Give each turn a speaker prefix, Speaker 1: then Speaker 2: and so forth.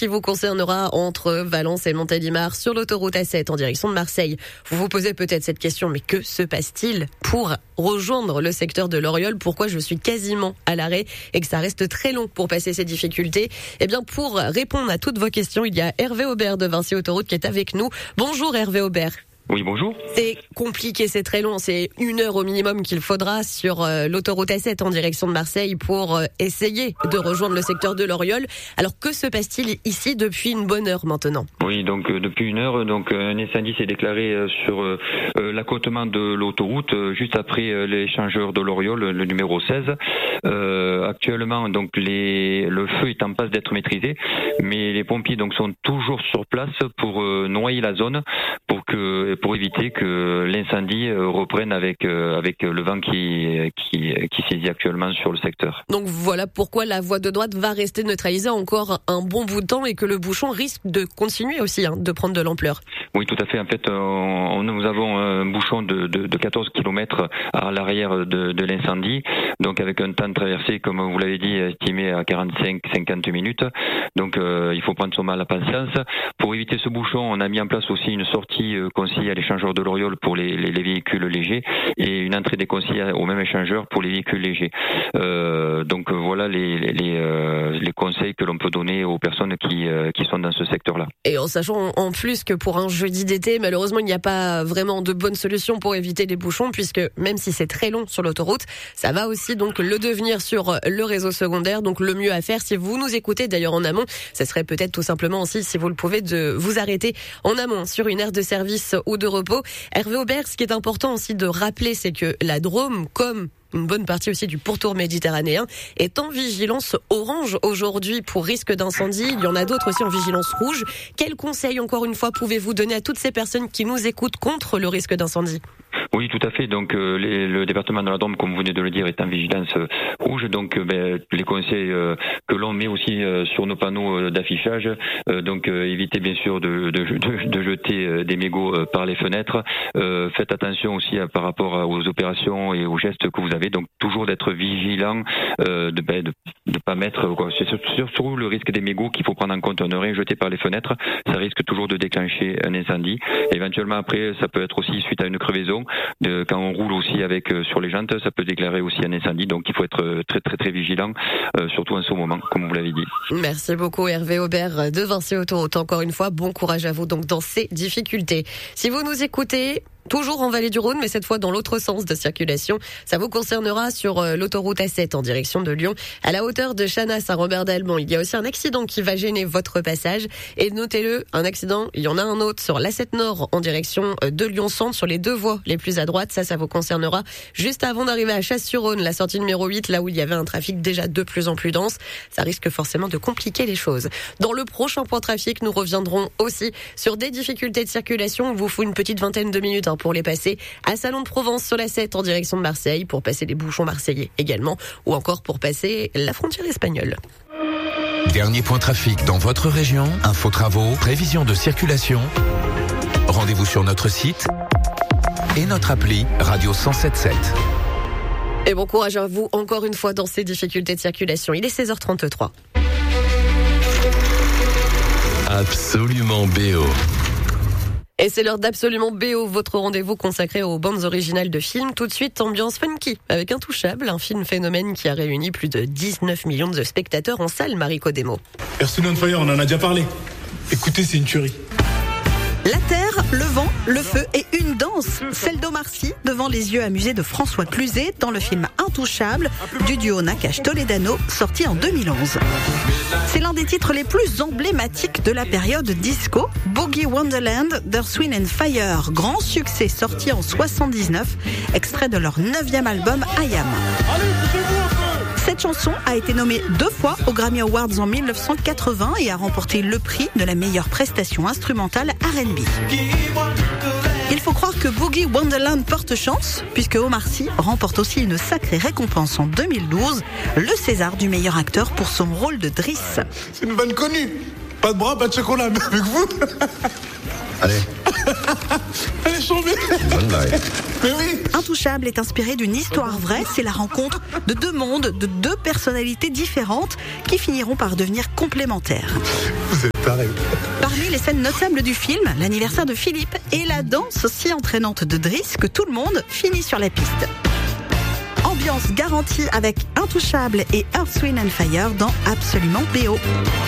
Speaker 1: qui vous concernera entre Valence et Montélimar sur l'autoroute A7 en direction de Marseille. Vous vous posez peut-être cette question, mais que se passe-t-il pour rejoindre le secteur de l'Oriol? Pourquoi je suis quasiment à l'arrêt et que ça reste très long pour passer ces difficultés? Eh bien, pour répondre à toutes vos questions, il y a Hervé Aubert de Vinci Autoroute qui est avec nous. Bonjour Hervé Aubert.
Speaker 2: Oui, bonjour.
Speaker 1: C'est compliqué, c'est très long, c'est 1 heure au minimum qu'il faudra sur l'autoroute A7 en direction de Marseille pour essayer de rejoindre le secteur de l'Oriol. Alors que se passe-t-il ici depuis une bonne heure maintenant?
Speaker 2: Oui, donc depuis 1 heure, un incendie s'est déclaré sur l'accotement de l'autoroute juste après l'échangeur de l'Oriol, le numéro 16. Actuellement, donc le feu est en passe d'être maîtrisé, mais les pompiers donc sont toujours sur place pour noyer la zone pour éviter que l'incendie reprenne avec le vent qui saisit actuellement sur le secteur.
Speaker 1: Donc voilà pourquoi la voie de droite va rester neutralisée encore un bon bout de temps et que le bouchon risque de continuer aussi de prendre de l'ampleur.
Speaker 2: Oui, tout à fait. En fait, nous avons un bouchon de 14 km à l'arrière de l'incendie, donc avec un temps de traversée, comme vous l'avez dit, estimé à 45-50 minutes. Donc il faut prendre son mal à patience. Pour éviter ce bouchon, on a mis en place aussi une sortie consigne à l'échangeur de l'Oriol pour les véhicules légers et une entrée des consignes au même échangeur pour les véhicules légers. Donc voilà les conseils que l'on peut donner aux personnes qui sont dans ce secteur-là.
Speaker 1: Et en sachant en plus que pour un jeudi d'été, malheureusement, il n'y a pas vraiment de bonne solution pour éviter les bouchons, puisque même si c'est très long sur l'autoroute, ça va aussi donc le devenir sur le réseau secondaire. Donc le mieux à faire, si vous nous écoutez d'ailleurs en amont, ce serait peut-être tout simplement aussi, si vous le pouvez, de vous arrêter en amont sur une aire de service ou de repos. Hervé Aubert, ce qui est important aussi de rappeler, c'est que la Drôme, comme une bonne partie aussi du pourtour méditerranéen, est en vigilance orange aujourd'hui pour risque d'incendie. Il y en a d'autres aussi en vigilance rouge. Quels conseils, encore une fois, pouvez-vous donner à toutes ces personnes qui nous écoutent contre le risque d'incendie?
Speaker 2: Oui, tout à fait. Donc le département de la Drôme, comme vous venez de le dire, est en vigilance rouge. Donc les conseils que l'on met aussi sur nos panneaux d'affichage, évitez bien sûr de jeter des mégots par les fenêtres. Faites attention aussi par rapport aux opérations et aux gestes que vous avez. Donc toujours d'être vigilant, de pas mettre. C'est surtout le risque des mégots qu'il faut prendre en compte. Ne rien jeter par les fenêtres, ça risque toujours de déclencher un incendie. Éventuellement après, ça peut être aussi suite à une crevaison. Quand on roule aussi sur les jantes, ça peut déclarer aussi un incendie. Donc il faut être très très très vigilant, surtout en ce moment, comme vous l'avez dit.
Speaker 1: Merci beaucoup Hervé Aubert de Vinci Autoroute. Encore une fois, bon courage à vous donc dans ces difficultés. Si vous nous écoutez toujours en Vallée du Rhône, mais cette fois dans l'autre sens de circulation, ça vous concernera sur l'autoroute A7 en direction de Lyon, à la hauteur de Chanas à Robert-d'Albon. Il y a aussi un accident qui va gêner votre passage. Et notez-le, un accident, il y en a un autre sur l'A7 Nord en direction de Lyon-Centre, sur les 2 voies les plus à droite. Ça vous concernera juste avant d'arriver à Chasse-sur-Rhône, la sortie numéro 8, là où il y avait un trafic déjà de plus en plus dense. Ça risque forcément de compliquer les choses. Dans le prochain point trafic, nous reviendrons aussi sur des difficultés de circulation. On vous faut une petite vingtaine de minutes pour les passer à Salon de Provence sur la 7 en direction de Marseille, pour passer les bouchons marseillais également, ou encore pour passer la frontière espagnole.
Speaker 3: Dernier point trafic dans votre région, info travaux, prévision de circulation. Rendez-vous sur notre site et notre appli Radio 107.7.
Speaker 1: Et bon courage à vous encore une fois dans ces difficultés de circulation. Il est 16h33.
Speaker 4: Absolument BO.
Speaker 1: Et c'est l'heure d'Absolument BO, votre rendez-vous consacré aux bandes originales de films. Tout de suite, ambiance funky, avec Intouchable, un film phénomène qui a réuni plus de 19 millions de spectateurs en salle, Mariko Demo.
Speaker 5: Earth, Wind & Fire, on en a déjà parlé. Écoutez, c'est une tuerie.
Speaker 6: La terre, le vent, le feu et une danse, celle d'Omar Sy devant les yeux amusés de François Cluzet dans le film Intouchable du duo Nakache-Toledano sorti en 2011. C'est l'un des titres les plus emblématiques de la période disco, Boogie Wonderland d'Earth, Wind & Fire, grand succès sorti en 79, extrait de leur 9e album I Am. Cette chanson a été nommée 2 fois aux Grammy Awards en 1980 et a remporté le prix de la meilleure prestation instrumentale R&B. Il faut croire que Boogie Wonderland porte chance, puisque Omar Sy remporte aussi une sacrée récompense en 2012, le César du meilleur acteur pour son rôle de Driss.
Speaker 5: C'est une vanne connue. Pas de bras, pas de chocolat, mais avec vous.
Speaker 4: Allez.
Speaker 5: Elle est tombée. Mais oui.
Speaker 6: Intouchable est inspiré d'une histoire vraie. C'est la rencontre de deux mondes, de deux personnalités différentes qui finiront par devenir complémentaires.
Speaker 5: Vous êtes pareil.
Speaker 6: Parmi les scènes notables du film, l'anniversaire de Philippe et la danse si entraînante de Driss que tout le monde finit sur la piste. Ambiance garantie avec Intouchable et Earth, Wind & Fire dans Absolument BO.